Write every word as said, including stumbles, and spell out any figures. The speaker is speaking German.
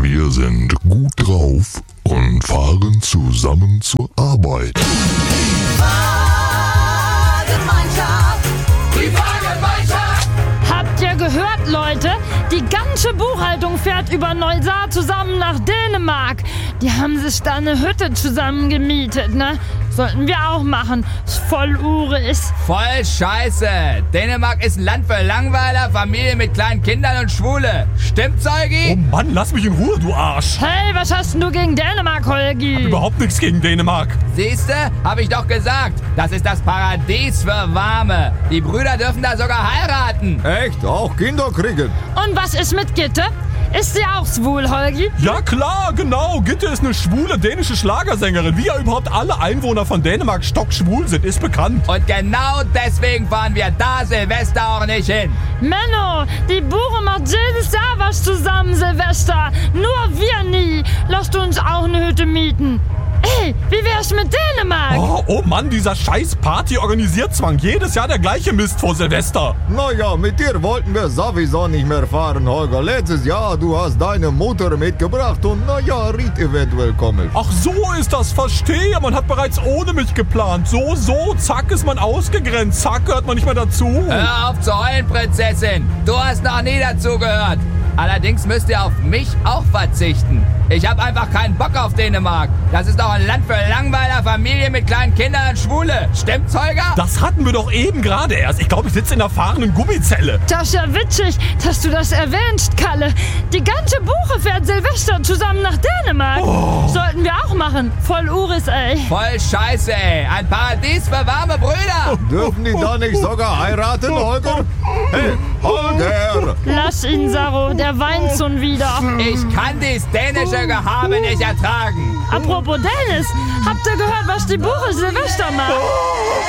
Wir sind gut drauf und fahren zusammen zur Arbeit. Fahrgemeinschaft, die Fahrgemeinschaft. Habt ihr gehört, Leute? Die ganze Buchhaltung fährt über Neusaar zusammen nach Dänemark. Die haben sich da eine Hütte zusammen gemietet, ne? Sollten wir auch machen. Ist voll Uris. Voll scheiße. Dänemark ist ein Land für Langweiler, Familien mit kleinen Kindern und Schwule. Stimmt's, Holgi? Oh Mann, lass mich in Ruhe, du Arsch. Hey, was hast denn du gegen Dänemark, Holgi? Überhaupt nichts gegen Dänemark. Siehste, hab ich doch gesagt. Das ist das Paradies für Warme. Die Brüder dürfen da sogar heiraten. Echt? Auch Kinder kriegen? Und was ist mit Gitte? Ist sie auch schwul, Holgi? Ja klar, genau. Gitte ist eine schwule dänische Schlagersängerin. Wie ja überhaupt alle Einwohner von Dänemark stockschwul sind, ist bekannt. Und genau deswegen fahren wir da Silvester auch nicht hin. Menno, die Buche macht jedes Jahr was zusammen, Silvester. Nur wir nie. Lasst uns auch eine Hütte mieten. Ey, wie wär's mit Dänemark? Oh, oh Mann, dieser scheiß Party-Organisierzwang. Jedes Jahr der gleiche Mist vor Silvester. Naja, mit dir wollten wir sowieso nicht mehr fahren, Holger. Letztes Jahr, du hast deine Mutter mitgebracht und naja, Ried eventuell kommen. Ach so ist das, verstehe. Man hat bereits ohne mich geplant. So, so, zack ist man ausgegrenzt. Zack gehört man nicht mehr dazu. Hör auf zu heulen, Prinzessin. Du hast noch nie dazugehört. Allerdings müsst ihr auf mich auch verzichten. Ich hab einfach keinen Bock auf Dänemark. Das ist doch ein Land für Langweiler, Familien mit kleinen Kindern und Schwule. Stimmt's, Holger? Das hatten wir doch eben gerade erst. Ich glaube, ich sitze in einer fahrenden Gummizelle. Das ist ja witzig, dass du das erwähnst, Kalle. Die ganze Buche fährt Silvester zusammen nach Dänemark. Oh. Sollten wir auch machen. Voll Uris, ey. Voll scheiße, ey. Ein Paradies für warme Brüder. Dürfen die da nicht sogar heiraten, Holger? Hey, Holger! Lass ihn, Saro. Der weint schon wieder. Ich kann dies dänische Gehabe nicht ertragen. Apropos Dennis, habt ihr gehört, was die Buche Silvester macht?